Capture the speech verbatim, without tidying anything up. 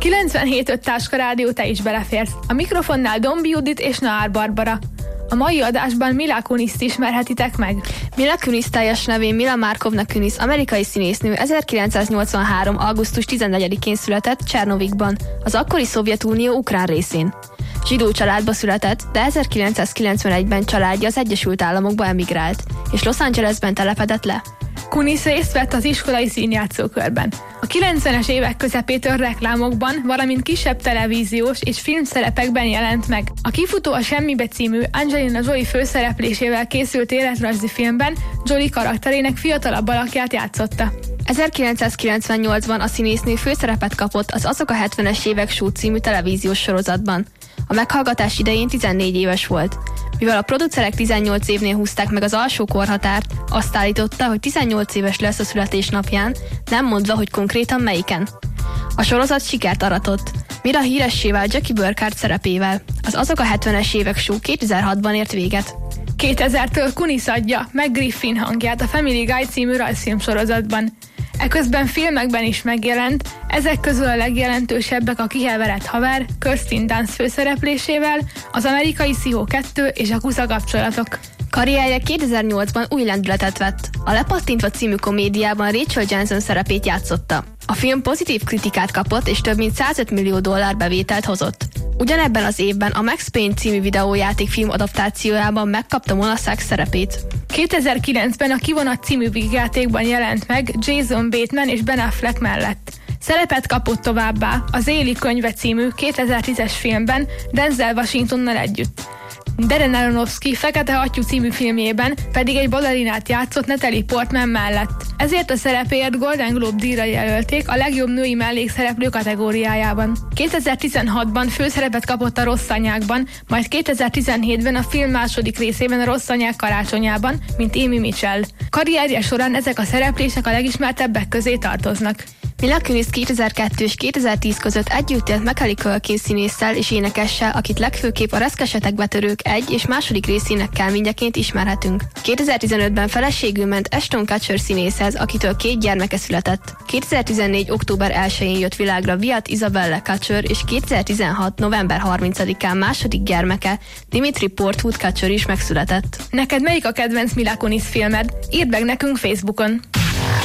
kilencvenhét öt Táska Rádió, te is beleférsz. A mikrofonnál Dombi Judit és Naár Barbara. A mai adásban Mila Kuniszt ismerhetitek meg. Mila Kunis teljes nevén Mila Markovna Kunis, amerikai színésznő, ezerkilencszáznyolcvanhárom. augusztus tizennegyedikén született Csernovikban, az akkori Szovjetunió ukrán részén. Zsidó családba született, de ezerkilencszázkilencvenegyben családja az Egyesült Államokba emigrált, és Los Angelesben telepedett le. Kunis részt vett az iskolai színjátszókörben. A kilencvenes évek közepétől reklámokban, valamint kisebb televíziós és filmszerepekben jelent meg. A Kifutó a semmibe című Angelina Jolie főszereplésével készült életrajzi filmben Jolie karakterének fiatalabb alakját játszotta. ezerkilencszázkilencvennyolcban a színésznő főszerepet kapott az Azok a hetvenes évek show című televíziós sorozatban. A meghallgatás idején tizennégy éves volt. Mivel a producerek tizennyolc évnél húzták meg az alsó korhatárt, azt állította, hogy tizennyolc éves lesz a születésnapján, nem mondva, hogy konkrétan melyiken. A sorozat sikert aratott. Mira híressé vált Jackie Burkhardt szerepével. Az Azok a hetvenes évek show kétezer-hatban ért véget. kétezertől Kunis adja meg Griffin hangját a Family Guy című rajzfilm sorozatban. Eközben filmekben is megjelent, ezek közül a legjelentősebbek a Kiheverett haver, Kirsten Dunst főszereplésével, az Amerikai Pszichó kettő és a Kusza kapcsolatok. Karrierje kétezer-nyolcban új lendületet vett. A Lepattintva című komédiában Rachel Jensen szerepét játszotta. A film pozitív kritikát kapott és több mint százöt millió dollár bevételt hozott. Ugyanebben az évben a Max Payne című videójátékfilm adaptációjában megkapta Mona Sachs szerepét. kétezer-kilencben a Kivonat című vígjátékban jelent meg Jason Bateman és Ben Affleck mellett. Szerepet kapott továbbá az Éli könyve című kétezer-tízes filmben Denzel Washingtonnal együtt. Darren Aronofsky Fekete hattyú című filmjében pedig egy balerinát játszott Natalie Portman mellett. Ezért a szerepéért Golden Globe díjra jelölték a legjobb női mellékszereplő kategóriájában. kétezer-tizenhatban főszerepet kapott a Rossz anyákban, majd kétezer-tizenhétben a film második részében a Rossz anyák karácsonyában, mint Amy Mitchell. Karrierje során ezek a szereplések a legismertebbek közé tartoznak. Mila Kunis kétezer-kettő és kétezer-tíz között együtt élt Macaulay Culkin színésszel és énekessel, akit legfőképp a Reszkesetek betörők egy és második részének kelményeként ismerhetünk. kétezer-tizenötben feleségül ment Ashton Kutcher színészhez, akitől két gyermeke született. kétezer-tizennégy. október elsején jött világra Wyatt Isabella Kutcher, és kétezer-tizenhat. november harmincadikán második gyermeke, Dimitri Portwood Kutcher is megszületett. Neked melyik a kedvenc Mila Kunis filmed? Írd meg nekünk Facebookon!